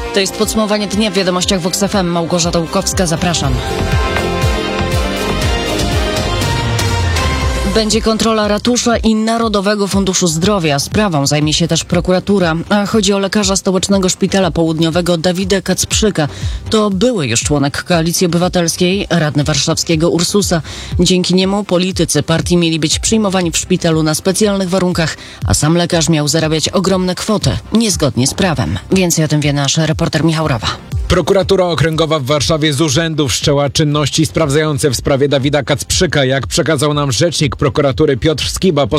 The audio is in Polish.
To jest podsumowanie dnia w Wiadomościach Vox FM. Małgorzata Łukowska, zapraszam. Będzie kontrola ratusza i Narodowego Funduszu Zdrowia. Sprawą zajmie się też prokuratura. A chodzi o lekarza Stołecznego Szpitala Południowego Dawida Kacprzyka. To były już członek Koalicji Obywatelskiej, radny warszawskiego Ursusa. Dzięki niemu politycy partii mieli być przyjmowani w szpitalu na specjalnych warunkach, a sam lekarz miał zarabiać ogromne kwoty, niezgodnie z prawem. Więcej o tym wie nasz reporter Michał Rawa. Prokuratura Okręgowa w Warszawie z urzędu wszczęła czynności sprawdzające w sprawie Dawida Kacprzyka. Jak przekazał nam rzecznik prokuratury Piotr Skiba,